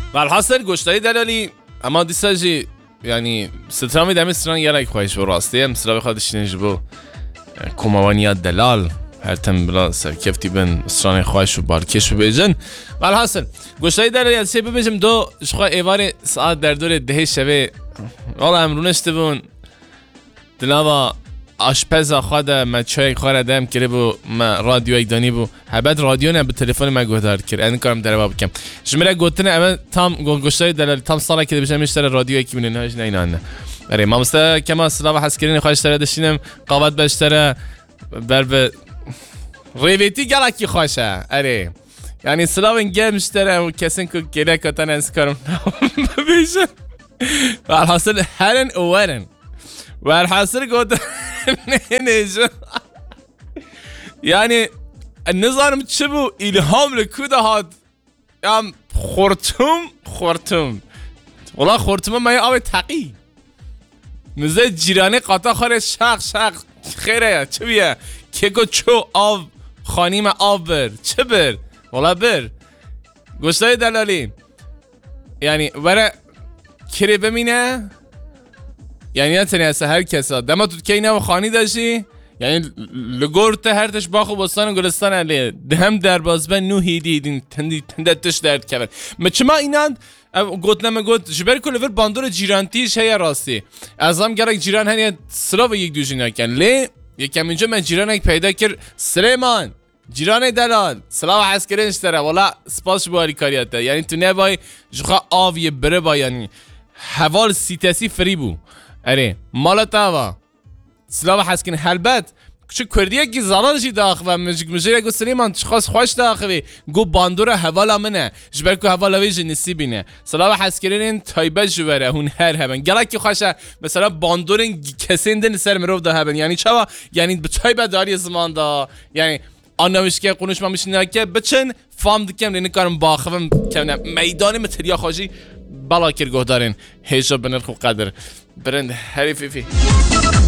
والحاصل گشتای دلالی اما دیساجی یعنی سترامی دمی سران یه خواهش و راسته مثلا خودش نجبو کموانی دلال هر تم بلا سرکفتی بن سران خواهش و بارکش و بیجن والحاصل گشتای دلالی از چه ببینم دو شخواه ایوار ساعت در دور ده شبه والا امرونشته بون دلاوا آشپز خود ما چای خور دم کرده بو ما رادیو ایدانی بو هبد رادیو نه به تلفن ما گودار کرد این کارم در باب کم شمره گوتنه اول تام گوشتای دلال تام سالا که بشه میشتره رادیو یکی من اینهاش نه نه اره ما مستا کما سلام حسکرین خواهش داره داشتیم قوت بشتره بر به ریویتی گلکی خوشه اره یعنی سلام گیم مشتره و کسین که گله کتن از کارم بیشتر والحاصل هرن اورن والحاصل گوت نيجا يعني النظام تشبو إلهام لكودا هاد يام خورتم والله خورتم ما يأوي تقي مزه جيراني قطع خاره شق خيره چه بيه كيكو چو آب خانيم آب بر چه بر والله بر گوشتای دلالی يعني برا کری بمینه یعنی نه تنی از هر کسا دما تو کی نو خانی داشتی یعنی لگورت هرتش باخو بستان گلستان علی دهم در بازبن نو هیدین تندتش درد کبر مچما اینان گوتنم گوت جبر کلور باندور جیرانتیش هی راستی ازم گرک جیران هنی سلاو یک دوجینا کن لی یکم اینجا من جیران یک پیدا کرد سلیمان جیران دلال سلاو حسکرینش داره والا سپاس باری کاریات یعنی تو نه بای جخا آوی بره با یعنی حوال سیتسی فری بو اره مالا تاوا سلاو حسکن هلبت چه کردیه کی زالانشی داخل و مجره گو سلیمان خاص خوش داخلی گو باندور حوالا منه جبر کو حوالا ویج نصیبینه سلاو حسکرین تایبه جوره هون هر هبن گلکی خوشه مثلا باندور کسین دن سر مرو ده هبن یعنی چوا یعنی به تایبه داری زمان دا یعنی آنوش که قونش ما میشینه که بچن فام دکم لینه کارم باخوام که میدان متریا خواجی بالا کرگاه دارین هیچ بنرخ و قدر برند حریفی